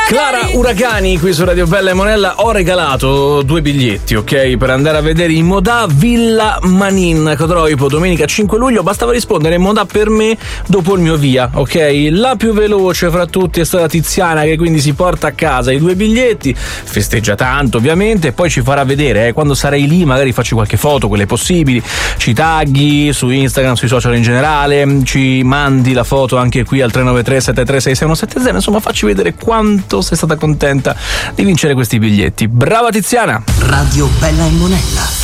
Clara Uragani qui su Radio Bella e Monella. Ho regalato 2 biglietti, ok, per andare a vedere i Modà Villa Manin Codroipo domenica 5 luglio. Bastava rispondere Modà per me dopo il mio via, ok? La più veloce fra tutti è stata Tiziana, che quindi si porta a casa i 2 biglietti, festeggia tanto ovviamente, e poi ci farà vedere quando sarai lì, magari facci qualche foto, quelle possibili, ci tagghi su Instagram, sui social in generale, ci mandi la foto anche qui al 393 736 6170, insomma facci vedere quanto sei stata contenta di vincere questi biglietti. Brava Tiziana! Radio Bella e Monella.